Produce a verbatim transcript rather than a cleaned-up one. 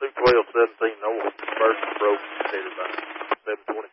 two twelve seventeen north, first broke, headed by seven twenty.